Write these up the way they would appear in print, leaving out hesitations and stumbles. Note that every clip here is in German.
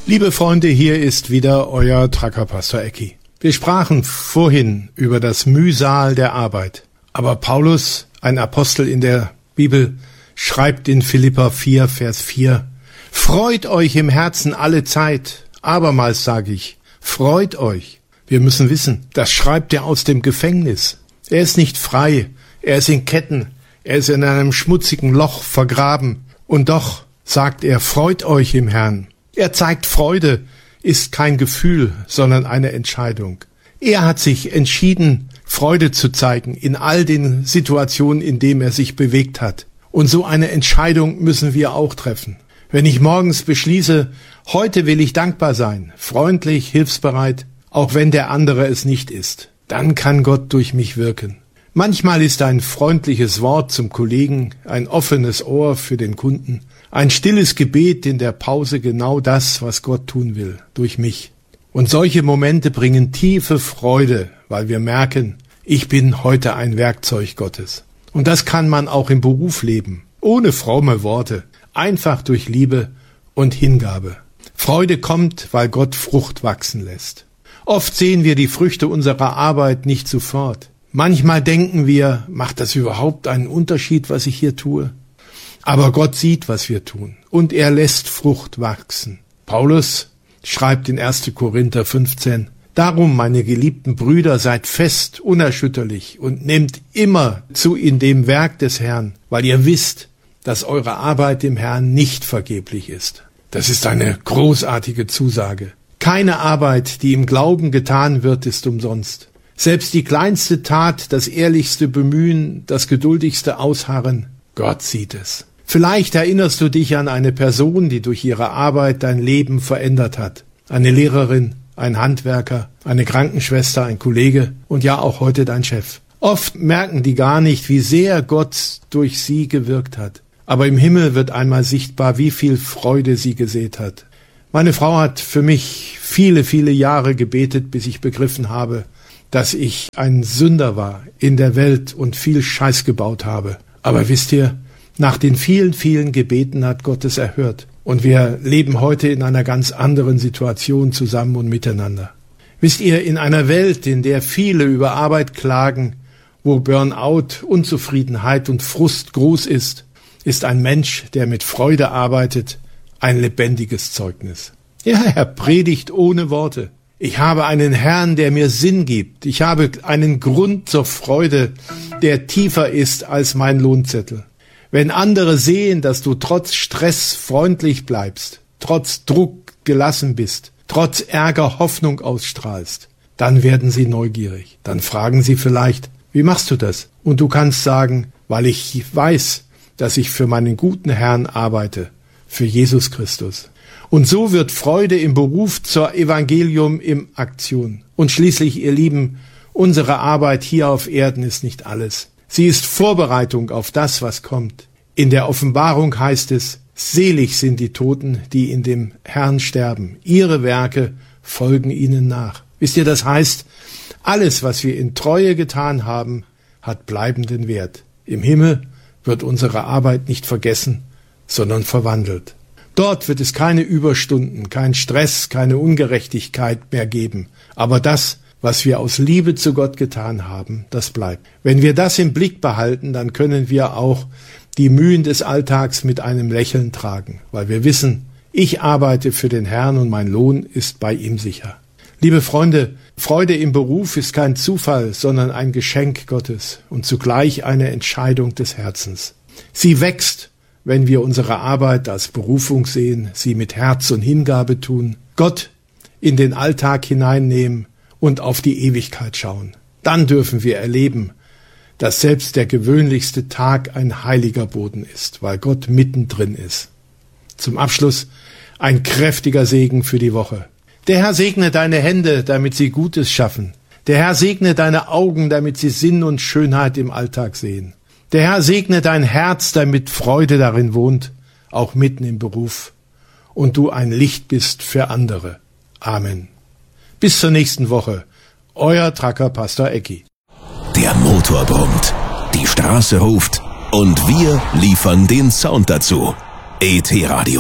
Liebe Freunde, hier ist wieder euer Tracker Pastor Ecki. Wir sprachen vorhin über das Mühsal der Arbeit. Aber Paulus, ein Apostel in der Bibel, schreibt in Philipper 4, Vers 4, Freut euch im Herzen alle Zeit. Abermals sage ich, freut euch. Wir müssen wissen, das schreibt er aus dem Gefängnis. Er ist nicht frei, er ist in Ketten, er ist in einem schmutzigen Loch vergraben. Und doch sagt er, freut euch im Herrn. Er zeigt, Freude ist kein Gefühl, sondern eine Entscheidung. Er hat sich entschieden, Freude zu zeigen in all den Situationen, in denen er sich bewegt hat. Und so eine Entscheidung müssen wir auch treffen. Wenn ich morgens beschließe, heute will ich dankbar sein, freundlich, hilfsbereit, auch wenn der andere es nicht ist, dann kann Gott durch mich wirken. Manchmal ist ein freundliches Wort zum Kollegen, ein offenes Ohr für den Kunden, ein stilles Gebet in der Pause genau das, was Gott tun will, durch mich. Und solche Momente bringen tiefe Freude, weil wir merken, ich bin heute ein Werkzeug Gottes. Und das kann man auch im Beruf leben, ohne fromme Worte, einfach durch Liebe und Hingabe. Freude kommt, weil Gott Frucht wachsen lässt. Oft sehen wir die Früchte unserer Arbeit nicht sofort. Manchmal denken wir, macht das überhaupt einen Unterschied, was ich hier tue? Aber Gott sieht, was wir tun, und er lässt Frucht wachsen. Paulus schreibt in 1. Korinther 15, Darum, meine geliebten Brüder, seid fest, unerschütterlich und nehmt immer zu in dem Werk des Herrn, weil ihr wisst, dass eure Arbeit im Herrn nicht vergeblich ist. Das ist eine großartige Zusage. Keine Arbeit, die im Glauben getan wird, ist umsonst. Selbst die kleinste Tat, das ehrlichste Bemühen, das geduldigste Ausharren, Gott sieht es. Vielleicht erinnerst du dich an eine Person, die durch ihre Arbeit dein Leben verändert hat. Eine Lehrerin, ein Handwerker, eine Krankenschwester, ein Kollege und ja auch heute dein Chef. Oft merken die gar nicht, wie sehr Gott durch sie gewirkt hat. Aber im Himmel wird einmal sichtbar, wie viel Freude sie gesät hat. Meine Frau hat für mich viele, viele Jahre gebetet, bis ich begriffen habe, dass ich ein Sünder war in der Welt und viel Scheiß gebaut habe. Aber wisst ihr, nach den vielen, vielen Gebeten hat Gott es erhört. Und wir leben heute in einer ganz anderen Situation zusammen und miteinander. Wisst ihr, in einer Welt, in der viele über Arbeit klagen, wo Burnout, Unzufriedenheit und Frust groß ist ein Mensch, der mit Freude arbeitet, ein lebendiges Zeugnis. Ja, er predigt ohne Worte. Ich habe einen Herrn, der mir Sinn gibt. Ich habe einen Grund zur Freude, der tiefer ist als mein Lohnzettel. Wenn andere sehen, dass du trotz Stress freundlich bleibst, trotz Druck gelassen bist, trotz Ärger Hoffnung ausstrahlst, dann werden sie neugierig. Dann fragen sie vielleicht, wie machst du das? Und du kannst sagen, weil ich weiß, dass ich für meinen guten Herrn arbeite, für Jesus Christus. Und so wird Freude im Beruf zur Evangelium in Aktion. Und schließlich, ihr Lieben, unsere Arbeit hier auf Erden ist nicht alles. Sie ist Vorbereitung auf das, was kommt. In der Offenbarung heißt es, selig sind die Toten, die in dem Herrn sterben. Ihre Werke folgen ihnen nach. Wisst ihr, das heißt, alles, was wir in Treue getan haben, hat bleibenden Wert. Im Himmel wird unsere Arbeit nicht vergessen, sondern verwandelt. Dort wird es keine Überstunden, kein Stress, keine Ungerechtigkeit mehr geben. Aber das, was wir aus Liebe zu Gott getan haben, das bleibt. Wenn wir das im Blick behalten, dann können wir auch die Mühen des Alltags mit einem Lächeln tragen, weil wir wissen, ich arbeite für den Herrn und mein Lohn ist bei ihm sicher. Liebe Freunde, Freude im Beruf ist kein Zufall, sondern ein Geschenk Gottes und zugleich eine Entscheidung des Herzens. Sie wächst, wenn wir unsere Arbeit als Berufung sehen, sie mit Herz und Hingabe tun, Gott in den Alltag hineinnehmen und auf die Ewigkeit schauen. Dann dürfen wir erleben, dass selbst der gewöhnlichste Tag ein heiliger Boden ist, weil Gott mittendrin ist. Zum Abschluss ein kräftiger Segen für die Woche. Der Herr segne deine Hände, damit sie Gutes schaffen. Der Herr segne deine Augen, damit sie Sinn und Schönheit im Alltag sehen. Der Herr segne dein Herz, damit Freude darin wohnt, auch mitten im Beruf. Und du ein Licht bist für andere. Amen. Bis zur nächsten Woche. Euer Tracker Pastor Ecki. Der Motor brummt, die Straße ruft und wir liefern den Sound dazu. ET Radio.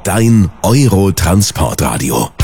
Dein Euro-Transportradio.